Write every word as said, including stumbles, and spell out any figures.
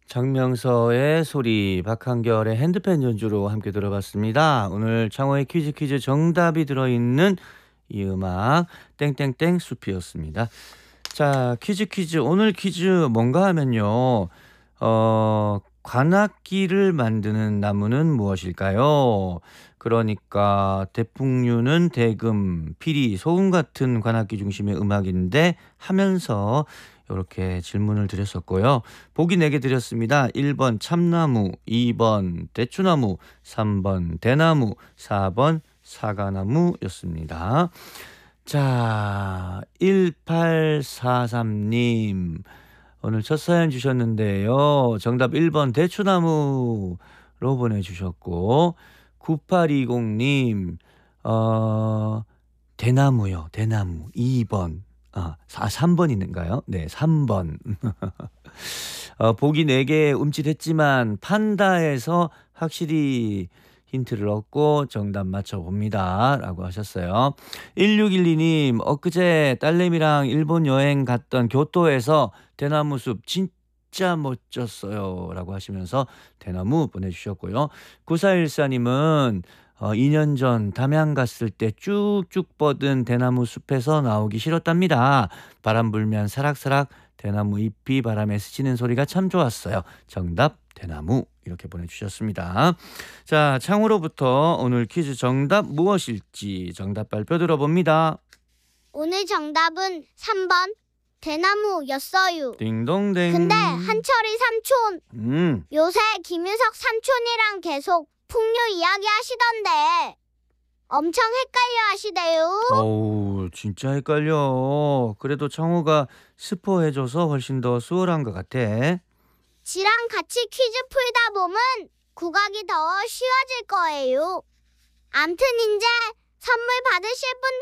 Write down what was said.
장명서의 소리, 박한결의 핸드펜 연주로 함께 들어봤습니다. 오늘 창호의 퀴즈 퀴즈 정답이 들어있는 이 음악 땡땡땡 숲이었습니다. 자, 퀴즈 퀴즈 오늘 퀴즈 뭔가 하면요. 어, 관악기를 만드는 나무는 무엇일까요? 그러니까 대풍류는 대금, 피리, 소금 같은 관악기 중심의 음악인데 하면서 이렇게 질문을 드렸었고요. 보기 네 개 드렸습니다. 일 번 참나무, 이 번 대추나무, 삼 번 대나무, 사 번 사과나무였습니다. 자, 일팔사삼 님 오늘 첫 사연 주셨는데요. 정답 일 번 대추나무로 보내주셨고, 구팔이공 님 어, 대나무요. 대나무 이 번. 아, 삼 번 있는가요? 네, 삼 번. 어, 보기 네 개 움찔했지만 판다에서 확실히 힌트를 얻고 정답 맞춰봅니다 라고 하셨어요. 일육일이 님 엊그제 딸내미랑 일본 여행 갔던 교토에서 대나무 숲 진짜 멋졌어요 라고 하시면서 대나무 보내주셨고요. 구사일사 님은 어, 이 년 전 담양 갔을 때 쭉쭉 뻗은 대나무 숲에서 나오기 싫었답니다. 바람 불면 사락사락 대나무 잎이 바람에 스치는 소리가 참 좋았어요. 정답 대나무 이렇게 보내주셨습니다. 자, 창으로부터 오늘 퀴즈 정답 무엇일지 정답 발표 들어봅니다. 오늘 정답은 삼 번 대나무였어요. 딩동댕. 근데 한철이 삼촌 음. 요새 김유석 삼촌이랑 계속 풍류 이야기 하시던데 엄청 헷갈려 하시대요. 어우, 진짜 헷갈려. 그래도 창호가 스포해줘서 훨씬 더 수월한 것 같아. 지랑 같이 퀴즈 풀다 보면 국악이 더 쉬워질 거예요. 암튼 이제 선물 받으실 분들